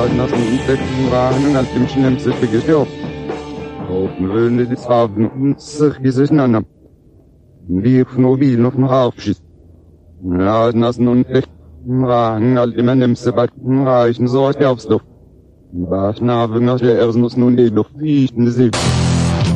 nas Insekten waren als dem schlimmsten Gestirb. Aufmüllende die Zwaben und sich geseneinander. Wie nur wie noch ein Aufschiss. Ja, nas nun echt waren als immer nimmste Backen reichen so aufs Luft. Was nach der Erstnuss nun die Luft wie ich in die See.